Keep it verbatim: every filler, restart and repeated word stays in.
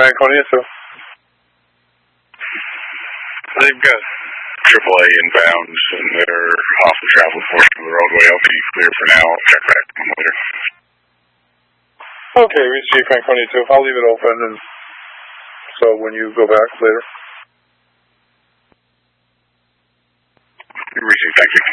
Franconia two. They've got triple A inbounds, and they're off the travel portion of the roadway. I'll be clear for now. I'll check back on later. Okay, we see Franconia two. I'll leave it open, and so when you go back later. We see, thank you.